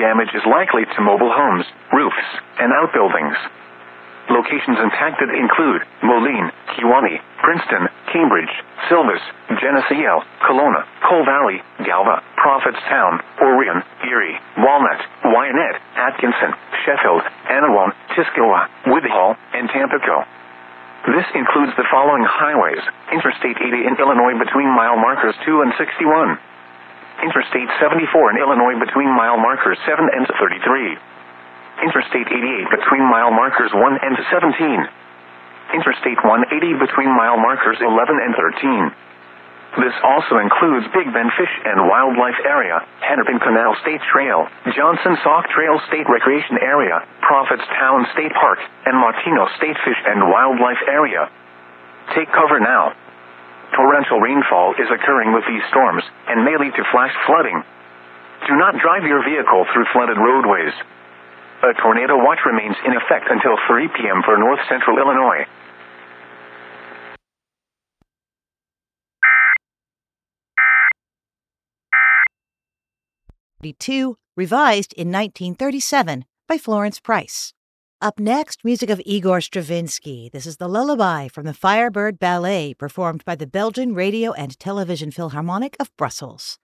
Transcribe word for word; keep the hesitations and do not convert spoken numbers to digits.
damage is likely to mobile homes, roofs, and outbuildings. Locations impacted include Moline, Kewanee, Princeton, Cambridge, Silvis, Geneseo, Kelowna, Cole Valley, Galva, Prophetstown, Orion, Erie, Walnut, Wyanett, Atkinson, Sheffield, Anawan, Tuscola, Woodhull, and Tampico. This includes the following highways: Interstate eighty in Illinois between mile markers two and sixty-one. Interstate seventy-four in Illinois between mile markers seven and thirty-three. Interstate eighty-eight between mile markers one and seventeen. Interstate one eighty between mile markers eleven and thirteen. This also includes Big Bend Fish and Wildlife Area, Hennepin Canal State Trail, Johnson Sauk Trail State Recreation Area, Prophetstown State Park, and Martino State Fish and Wildlife Area. Take cover now. Torrential rainfall is occurring with these storms and may lead to flash flooding. Do not drive your vehicle through flooded roadways. A tornado watch remains in effect until three p.m. for north central Illinois. Revised in nineteen thirty-seven by Florence Price. Up next, music of Igor Stravinsky. This is the Lullaby from the Firebird Ballet, performed by the Belgian Radio and Television Philharmonic of Brussels.